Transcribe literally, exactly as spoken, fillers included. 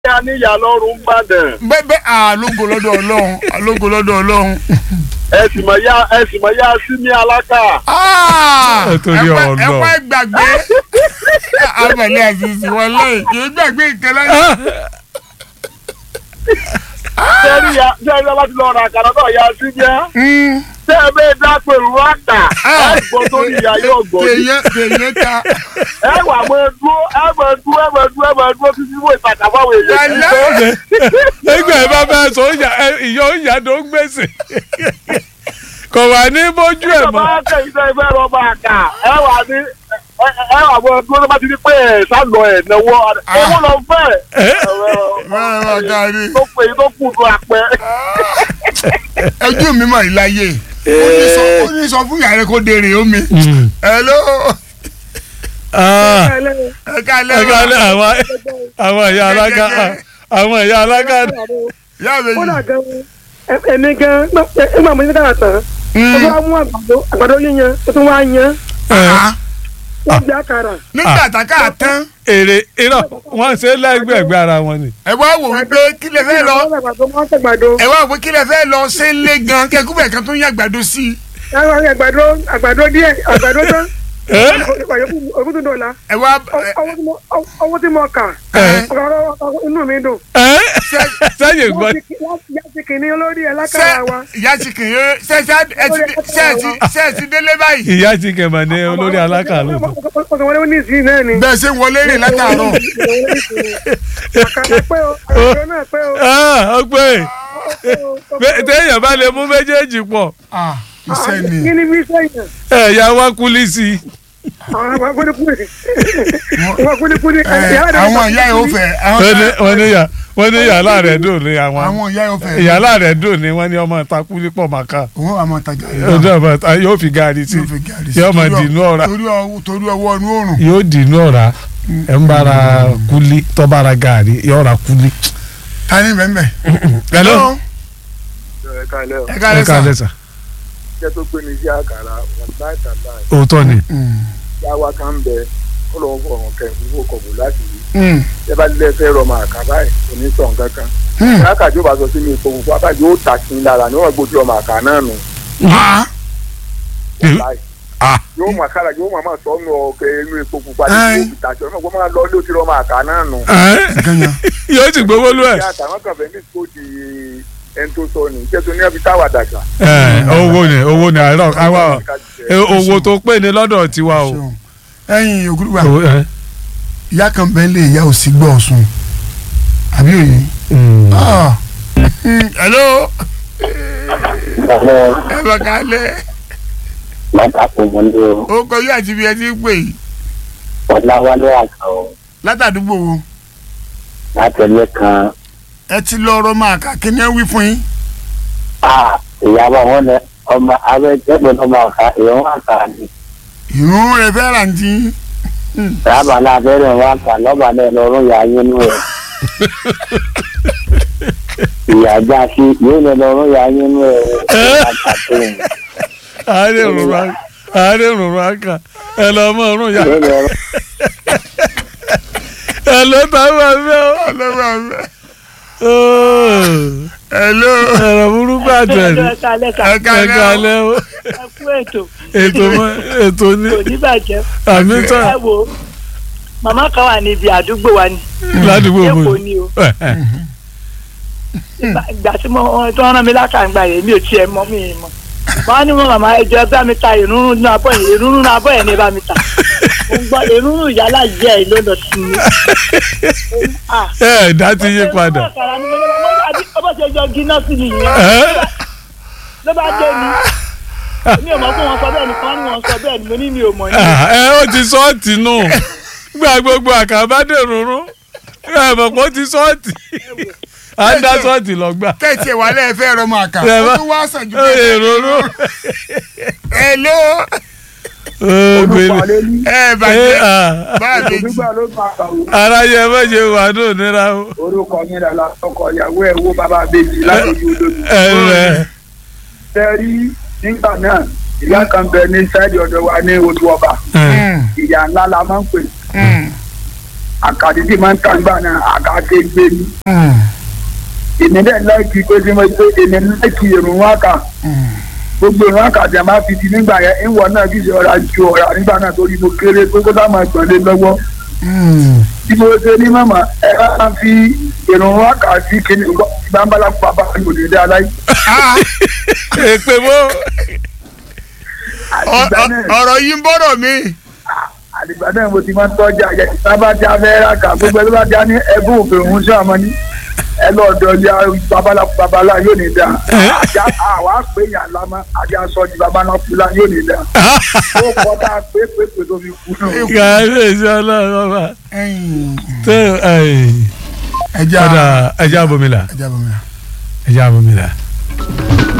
ya ní ìyá lọ́rùn Ìbàdàn. bẹ́ẹ̀ àlógo lọ́dọ̀ Ọlọ́run àlógo lọ́dọ̀ Ọlọ́run. ẹ sì mọ̀ ya ẹ sì mọ̀ ya sí ní alákà. ẹ wá gbàgbé abẹ̀lẹ̀ àṣìṣe wọlé kì í gbàgbé ìkẹlẹ́. sẹ́rí ya sẹ́rí ya láti lọ ra àkàrà náà ya sí jẹ́. tẹ́ ẹ bẹ́ẹ̀ dá pẹ̀lú rákà ẹ gbọ́ tó ní ìyá yóò gbọ́. kèyé ta. ẹ wà mọ dúró ẹ mọ dúró ẹ mọ dúró ẹ mọ dúró títí wọ́n ìtàkà fáwọn èèyàn. nígbà ẹ bá fẹ́ sọ ìyá ìyá tó ń gbèsè kò wà ní bójú ẹ̀ mọ́. ìjọba kẹ́yìn tẹ́ ẹ fẹ́ rọ máa kà ẹ wà ní ẹ wà mọ dúró tó bá ti di pé ẹ sálọ ẹ náwó ẹ wọ́n lọ fẹ́ tó pè é tó kù tó àpẹ. ojú mi mọ̀ ìláyé ó ní sọ fún yàrá kó dèrè omi. hello. ẹ kálẹ̀ àwọn àwọn ìyá alága àwọn ìyá alága. èmi gan nígbà mo ní dára tán ó bá mú àgbàdo àgbàdo yíyan ó tún wá yan ó bí àkàrà. nígbà tákà tán. èrè irọ́ wọ́n ṣe lẹ́gbẹ̀ẹ́gbẹ́ ara wọn ni. ẹ wá wò wípé kí lè fẹ́ lọ ẹ wá wò kí lè fẹ́ lọ ṣe ń lé gan kẹ́kúbẹ̀ kan tó ń yẹ àgbàdo sí i. ẹ wá àgbàdo àgbàdo díẹ̀ àgbàdo tán òkú tó dọ̀la ẹ wá owó tí mo kà inú mi dùn. sẹ́yìn gbọ́. yàtì kìíní olórí ẹ̀ lákàrà wa. yàtì kìíní ṣẹ́ẹ̀tì délé báyìí. ìyá ti kẹ̀mà ní olórí alákà ló. ọ̀sán wọlé ní ìsìn náà ni. bẹ́ẹ̀ ṣe ń wọlé rìn látàárọ̀. àkàrà pé o àkàrà náà pé o. ó pé téèyàn bá lè mú méjèèjì pọ̀. iṣẹ́ ni. kí ni bí sẹ́yìn. ẹ̀ ya wá kúlí sí i. àwọn kúlíkúlí. àwọn kúlíkúlí. àwọn ìyá yóò fẹ́. wọ́n ní yà wọ́n ní yàrá rẹ̀ dùn ní àwọn. àwọn ìyá yóò fẹ́. yàrá rẹ̀ dùn ní wọ́n ní ọmọ ta kúlí pọ̀ màkà. òun àmọ́ tajà rẹ̀. yóò fi gaari sí yóò máa dìnnú ọ̀rá. torí ọwọ́ inú òrùn. yóò dìnnú ọ̀rá ẹ̀ ń bára kúlí tó bára gaari yóò ra kúlí. ta ni bẹ́ẹ̀ bẹ́ẹ̀. hello. ẹ kálẹ́ o. ẹ kálẹ́ sà. iṣẹ́ tó pé ní iṣẹ́ àkàrà wọn láì tàbá. òótọ́ ni. yàwá kan bẹ kó lóun fọ ọ̀hún kẹ́hìn fún kọ̀ọ̀bù láti rí. ṣé bá lè fẹ́ rọmọ àkàbá ẹ̀ kò ní sọ̀ nǹkan kan. lákàtí ó bá sọ sí mi ìfowópamọ́ fún abájọ ó tà sí i lára ni wọ́n gbójú ọmọ àkà náà nù. yóò mọ àkàrà yóò mọ àmọ́ sọ́nù ọ̀kẹ́ inú epo pupa ní ìlú ìtàjọ́ náà wọ́n máa lọ ilé òtí ọmọ àkà náà nù. yóò ti gbowó lú ẹ̀. àtàwọn kan fẹ́ ní kó di ẹni tó sọ ní iṣẹ́ tó ní ẹbí táwà dàgbà. owó ni owó ni àárọ̀ àwa owó tó pè ní lọ́dọ̀ tiwa o. ẹ̀yin ògúrúwà ìyá kan bẹ́ẹ̀ lè ìyá ò sí gbọ́ ọ̀sùn àbí òye. hello. ẹ bá kálẹ̀. Mata kò mọ̀ ní o. ó kọ yóò àti ibi ẹ ti ń pè yìí. Ọláwálé àgbà o. látàdúgbò wo. látẹ̀lé kan. ẹ ti lọ ọ̀rọ̀ máa kà kí ni ẹ wí fún yín. ìyàwó àwọn ọ̀nà ọmọ abẹ́jẹ́gbẹ̀ẹ́ ọmọ ọ̀ka ìyẹn wà kà ní. ìrún rẹ fẹ́ rà ní. rábà náà abẹ́rẹ́ wà kà lọ́ba náà lọ́rùn yà yín nù ẹ̀. ìyàgbá sí yóò lọ lọ́rùn yà yín nù ẹ̀. àárẹ̀ òrùra àárẹ̀ òrùra kà ẹ lọ mọ ọrùn yà. ẹ ló ta wà fẹ́ o. ẹ ló wà fẹ́. hello. ẹ̀rọ burúkú àtẹ̀lé ẹ kálẹ̀ o. ẹ kú ètò. ètò mọ ètò ní. kò ní bàjẹ́. àmì tán. ẹ wo màmá kan wà níbi àdúgbò wa ni. ládùúgbò mo ní o. ìgbà tí mo tó rán mi lákàǹgbà yẹn mi ò tiẹ̀ mọ̀ mi mọ̀. wọ́n á ní wọn màmá ẹjọ́ ẹ bá mi ta ìrúnrún ní abọ́ yẹn ìrúnrún ní abọ́ yẹn ní bá mi ta. mo ń gbọ́ ìrúnrún ìyálà yẹ ẹ ló lọ sí mi. ẹ ẹ dá ti yí padà. ọba ṣe jọ gíná sí mi yẹn ló bá dé mi mi ò mọ̀ pé wọ́n sọ bẹ́ẹ̀ ni kan ní wọ́n sọ bẹ́ẹ̀ ni mo ní mi ò mọ̀ ní. ẹ ó ti sọ́ọ̀tì nù gba gbogbo àkàbádé rúnrún ẹ mọ̀ pé ó ti sọ́ọ̀tì à ń dá sọ́ọ̀tì lọ gbà. kẹ́ẹ̀tì ẹ̀ wà lẹ́ẹ̀ fẹ́ rọmọ àkà ó tún wá sàn jù bẹ́ẹ̀ rúnrún. hello. ẹ bàjẹ́ báàbí ara yẹ mẹ́jẹ wà ní òníra o. orúkọ mi rẹ̀ la ọkọ ìyàwó ẹ̀ wo bàbá bèbí láti ojú olódù. tẹ́rí nígbà náà ìyá kan bẹ ní sáìdì ọ̀dọ̀ wa ní odò ọba ìyá ńlá la máa ń pè. àkàdé tí máa ń ta gbà náà àkàdé gbé mi. èmi dẹ̀ láìkí pé tí mo gbé èmi láìkí èrò wọn kà gbogbo ìwọ̀n àkàtì àmà fi di nígbà yẹn ìwọ náà kì í ṣe ọ̀rá ju ọ̀rá nígbà náà torí mo kéré pé kó sáà máa gbọ̀n lé lọ́wọ́. bí mo ṣe ní màmá ẹ bá fi ìrùn wákàtí kìíní gbàǹbàlà bàbá yóò lè dé aláì. èpè mọ́. ọ̀rọ̀ yìí ń bọ̀rọ̀ mi. àdìgbà náà mo ti máa ń tọ́jà yẹ sábà tí a fẹ́ rà kà gbogbo ẹgbẹ́ bá já ní ẹbú òfin òun sí àmọ́ ní ẹ lọ́ọ̀dọ̀ ya babalá babalá yóò ní da àjà àwa pé yàn lámà àjà sọ ní babalá fúlá yóò ní da ó kọ́ tá a pé pé pé tó fi kú náà. kàlẹ́ ìṣe ọlọ́run bàbá tó ẹja ẹja bomila ẹja bomila ẹja bomila.